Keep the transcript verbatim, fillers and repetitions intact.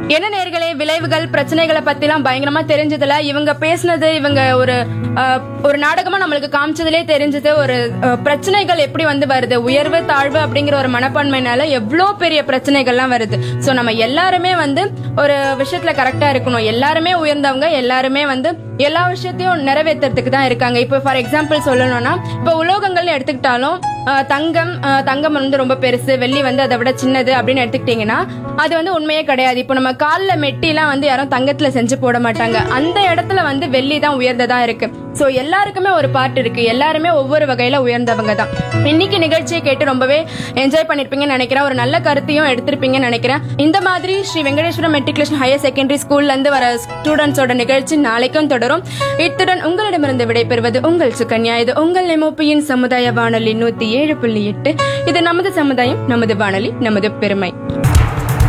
என்ன நேர்களே, விளைவுகள் பிரச்சனைகளை பத்தி எல்லாம் பயங்கரமா தெரிஞ்சதுல இவங்க பேசினது, இவங்க ஒரு ஒரு நாடகமா நம்மளுக்கு காமிச்சதுலே தெரிஞ்சது. ஒரு பிரச்சனைகள் எப்படி வந்து வருது, உயர்வு தாழ்வு அப்படிங்கிற ஒரு மனப்பான்மையினால எவ்வளவு பெரிய பிரச்சனைகள்லாம் வருது. சோ நம்ம எல்லாருமே வந்து ஒரு விஷயத்துல கரெக்டா இருக்கணும். எல்லாருமே உயர்ந்தவங்க, எல்லாருமே வந்து எல்லா விஷயத்தையும் நிறைவேற்றுறதுக்கு தான் இருக்காங்க. இப்போ ஃபார் எக்ஸாம்பிள் சொல்லணும்னா, இப்போ உலோகங்கள் எடுத்துக்கிட்டாலும் தங்கம் தங்கம் வந்து ரொம்ப பெருசு, வெள்ளி வந்து அதை விட சின்னது அப்படின்னு எடுத்துக்கிட்டீங்கன்னா அது வந்து உண்மையே கிடையாது. இப்போ நம்ம காலில் மெட்டிலாம் வந்து யாரும் தங்கத்துல செஞ்சு போட மாட்டாங்க. அந்த இடத்துல வந்து வெள்ளி தான் உயர்ந்ததா இருக்கு. சோ எல்லாருக்குமே ஒரு பார்ட் இருக்கு. எல்லாருமே ஒவ்வொரு வகையில உயர்ந்தவங்க தான். இன்னைக்கு நிகழ்ச்சியை கேட்டு ரொம்பவே என்ஜாய் பண்ணிருப்பீங்கன்னு நினைக்கிறேன். ஒரு நல்ல கருத்தையும் எடுத்திருப்பீங்கன்னு நினைக்கிறேன். இந்த மாதிரி Sri Venkateswaram matriculation higher secondary ஸ்கூல்ல இருந்து வர ஸ்டூடெண்ட்ஸோட நிகழ்ச்சி நாளைக்கும் தொடரும். இத்துடன் உங்களிடமிருந்து விடைபெறுவது உங்கள் சுகன்யா. இது உங்கள் எம்ஓபியின் சமுதாய வானொலி நூத்தி ஏழு புள்ளி எட்டு. இது நமது சமுதாயம், நமது வானொலி, நமது பெருமை.